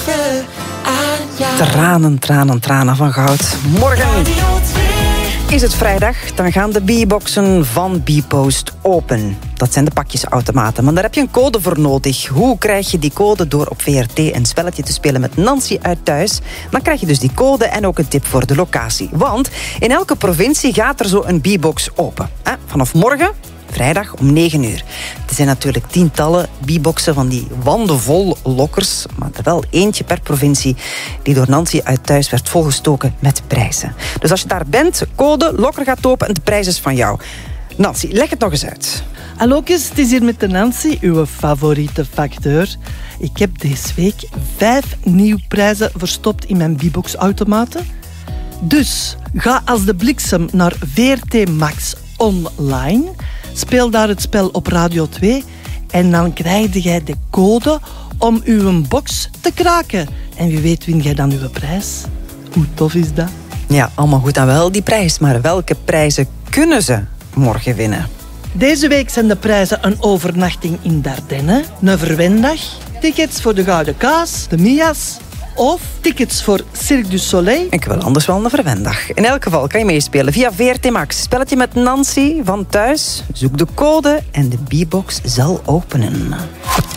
vragen aan jou. Tranen, tranen, tranen van goud. Morgen is het vrijdag. Dan gaan de B-boxen van Bpost open. Dat zijn de pakjesautomaten. Maar daar heb je een code voor nodig. Hoe krijg je die code? Door op VRT een spelletje te spelen met Nancy uit Thuis. Dan krijg je dus die code en ook een tip voor de locatie. Want in elke provincie gaat er zo een B-box open. Vanaf morgen, vrijdag om 9 uur. Er zijn natuurlijk tientallen B-boxen van die wandenvol lokkers. Maar er wel eentje per provincie die door Nancy uit Thuis werd volgestoken met prijzen. Dus als je daar bent, code, lokker gaat open en de prijs is van jou. Nancy, leg het nog eens uit. Hallootjes, het is hier met de Nancy, uw favoriete facteur. Ik heb deze week 5 nieuwe prijzen verstopt in mijn B-box-automaten. Dus ga als de bliksem naar VRT Max online. Speel daar het spel op Radio 2 en dan krijg jij de code om uw box te kraken. En wie weet win jij dan uw prijs. Hoe tof is dat? Ja, allemaal goed en wel die prijs. Maar welke prijzen kunnen ze morgen winnen? Deze week zijn de prijzen een overnachting in Dardenne, een verwendag, tickets voor de Gouden Kaas, de Mia's of tickets voor Cirque du Soleil. Ik wil anders wel een verwendag. In elk geval kan je meespelen via VRT Max. Spelletje met Nancy van Thuis. Zoek de code en de B-box zal openen.